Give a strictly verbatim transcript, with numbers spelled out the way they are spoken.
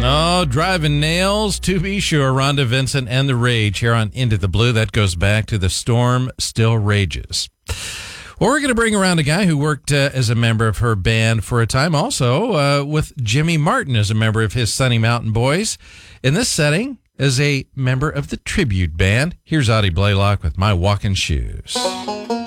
Oh, driving nails, to be sure. Rhonda Vincent and The Rage here on Into the Blue. That goes back to The Storm Still Rages. Well, we're going to bring around a guy who worked uh, as a member of her band for a time, also uh, with Jimmy Martin as a member of his Sunny Mountain Boys. In this setting, as a member of the tribute band, here's Audie Blaylock with My Walking Shoes.